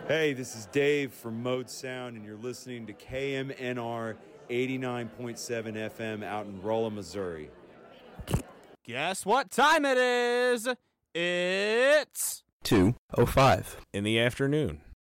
Hey, this is Dave from Mode Sound, and you're listening to KMNR 89.7 FM out in Rolla, Missouri. Guess what time it is? It's 2:05 in the afternoon.